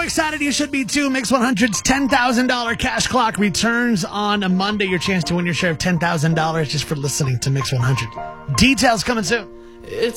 excited you should be too. Mix 100's $10,000 cash clock returns on a Monday. Your chance to win your share of $10,000 just for listening to Mix 100. Details coming soon. It's